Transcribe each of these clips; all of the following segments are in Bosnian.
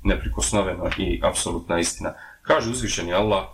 neprikosnoveno i apsolutna istina. Kaže uzvišeni Allah: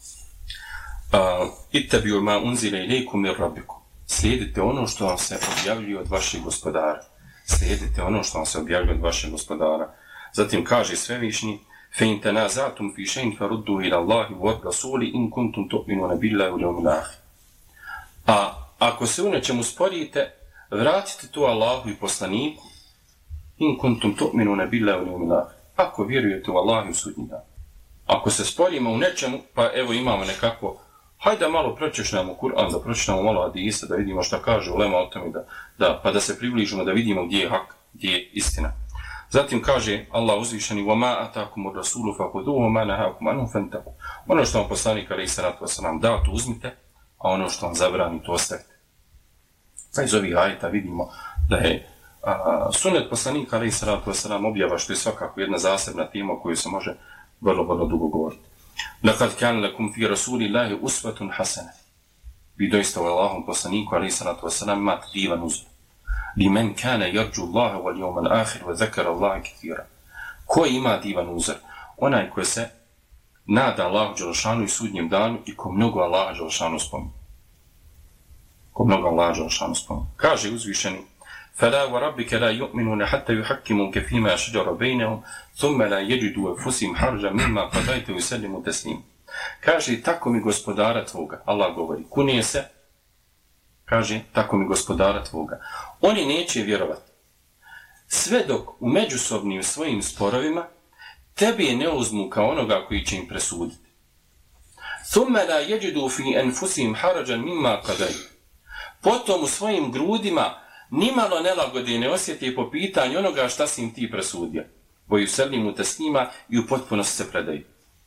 ittabi'u ma unzila ilaykum min rabbikum. Slijedite ono što vam se objavljuje od vašeg gospodara. Slijedite ono što vam se objavljuje od vašeg gospodara. Zatim kaže Svevišnji: فَإِنْ تَنَازَعْتُمْ فِي شَيْءٍ فَرُدُّوهُ إِلَى اللَّهِ وَالرَّسُولِ إِنْ كُنْتُمْ تُؤْمِنُونَ بِاللَّهِ وَالْيَوْمِ الْآخِرِ. A ako se u nečemu sporite, vratite to Allahu i poslaniku. إِنْ كُنْتُمْ تُؤْمِنُونَ بِاللَّهِ وَالْيَوْمِ الْآخِرِ. Ako vjerujete u Allahu i u sudnji dan. Ako se sporimo u nečemu, pa evo imamo nekako, hajde malo pročešljamo Kur'an, da pročešljamo malo hadisa, da vidimo šta kaže ulema o tome, pa da se približimo, da vidimo gdje je hak, gdje je istina. Zatim kaže Allah uzvišeni: وَمَا أَتَاكُمُ الرَّسُولُ فَخُذُوهُ وَمَا نَهَاكُمْ عَنْهُ فَانْتَهُوا. Ono što vam poslanik alejhi salatu vesselam da, to uzmite, a ono što vam zabrani, to ostavite. Pa iz ovih ajeta vidimo da je sunnet poslanika alejhi salatu vesselam objava, što je svakako jedna zasebna tema o kojoj se može vrlo dugo govoriti. لَقَدْ كَانَ لَكُمْ فِي رَسُولِ اللَّهِ أُسْوَةٌ حَسَنَةٌ. Vi doista u Allahom poslaniku alejhi salatu vesselam imate divan uzor. لِمَنْ كَانَ يَرْجُو اللَّهَ وَالْيَوْمَ الْآخِرَ وَذَكَرَ اللَّهَ كَثِيرًا. Ko ima divan uzor? Onaj koji se nada Allahu dželešanu i sudnjem danu i ko mnogo Allaha dželešanu spominje. Ko mnogo Allaha dželešanu spominje. Kaže uzvišeni: فَلَا وَرَبِّكَ لَا يُؤْمِنُونَ حَتَّى يُحَكِّمُوكَ فِيمَا شَجَرَ بَيْنَهُمْ ثُمَّ لَا يَجِدُوا أَنفُسَهُمْ حَرَجًا مِمَّا قَضَيْتَ وَيُسَلِّمُوا تَسْلِيمًا. Kaže: tako mi gospodara tvoga, Allah govori, kunije se, kaže: tako mi gospodara tvoga. Oni neće vjerovati sve dok u međusobnim svojim sporovima tebi ne uzmu kao onoga koji će im presuditi. ثُمَّ لَا يَجِدُوا فِي أَنفُسِهِمْ حَرَجًا مِمَّا قَضَيْتَ. Potom u svojim grudima nimalo nelagode ne osjeti po pitanju onoga šta si im ti presudio. وَيُسَلِّمُوا تَسْلِيمًا. I u potpunosti se predaju.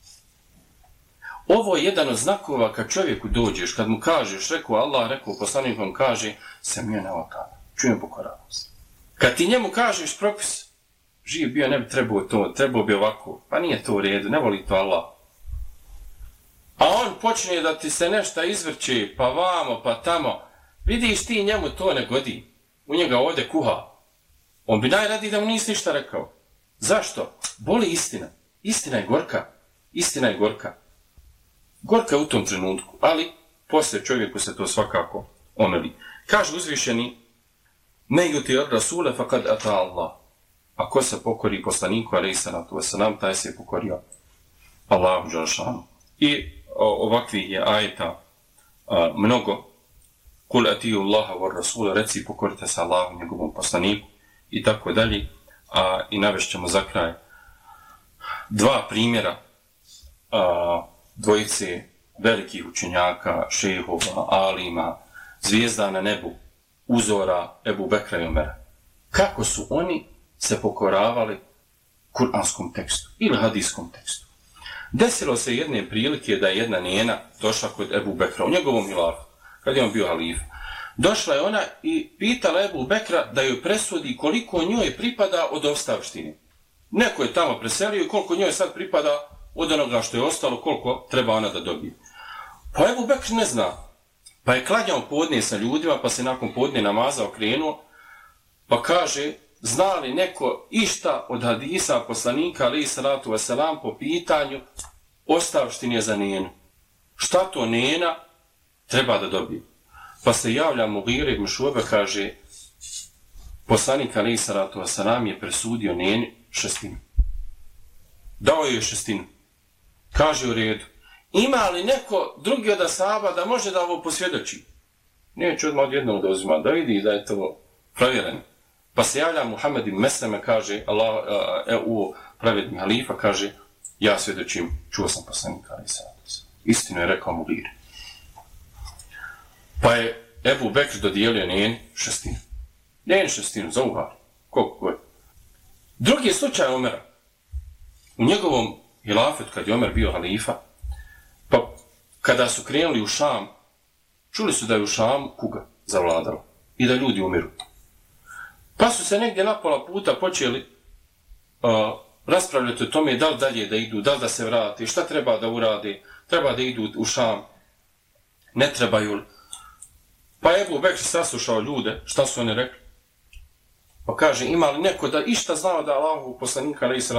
Ovo je jedan od znakova kad čovjeku dođeš, kad mu kažeš, rekao Allah, rekao poslanik vam kaže, sam je nevakana, čujem pokoravanost. Kad ti njemu kažeš propis, živ bio, ne bi trebao to, trebao bi ovako, pa nije to u redu, ne voli to Allah. A on počne da ti se nešto izvrće, pa vamo, pa tamo, vidiš ti njemu to ne godi, u njega ovdje kuha. On bi najradiji da mu nisi ništa rekao. Zašto? Boli istina. Istina je gorka. Istina je gorka. Gorka u tom trenutku, ali poslije čovjeku se to svakako omeli. Kaže uzvišeni: ne yuti ar-rasula faqad ata Allah. Ako se pokori poslaniku alejhi salatu vesselam, taj se pokorio Allahu dželešanu. I ovakvih je ajeta mnogo. Kul atiju Allaha war rasula, reci pokorite se Allahu, njegovom poslaniku i tako dalje. I navešćemo za kraj dva primjera dvojice velikih učenjaka, šejhova, alima, zvijezda na nebu, uzora Ebu Bekra i Omera. Kako su oni se pokoravali kuranskom tekstu ili hadijskom tekstu. Desilo se jedne prilike da je jedna njena došla kod Ebu Bekra u njegovom hilafu, kad je on bio halif. Došla je ona i pitala Ebu Bekra da joj presudi koliko njoj pripada od ostavštine. Neko je tamo preselio i koliko njoj sad pripada od onoga što je ostalo, koliko treba ona da dobije. Pa Ebu Bekr ne zna. Pa je klanjao podne sa ljudima, pa se nakon podne namaza okrenuo, pa kaže: zna li neko išta od hadisa poslanika alejhi salatu vesselam po pitanju ostavštine za nenu? Šta to nena treba da dobije? Pa se javlja Mugire ibn Šuebe, kaže: poslanik alejhi salatu vesselam je presudio neni 1/6. Dao je 1/6. Kaže: u redu. Ima li neko drugi od ashaba da može da ovo posvjedoči? Neće odmah odjednom da uzima, da vidi da je to provjereno. Pa se javlja Muhammed ibn Mesleme, kaže, u pravedni halifa, kaže: ja svjedočim, čuo sam poslanika alejhi salatu vesselam. Istinu je rekao Mugire. Pa je Ebu Bekr dodijelio njeni 1/6. Njeni 1/6, za uhar. Koliko god. Drugi je slučaj Omera. U njegovom hilafetu, kad je Omer bio halifa, pa kada su krenuli u Šam, čuli su da je u Šamu kuga zavladala i da ljudi umiru. Pa su se negdje na pola puta počeli raspravljati o tome da li dalje da idu, da li da se vrate, šta treba da urade, treba da idu u Šam, ne trebaju li. Pa je Ebu Bekr saslušao ljude, šta su oni rekli? Pa kaže: ima li neko da išta znao da Allahu poslanika alejhi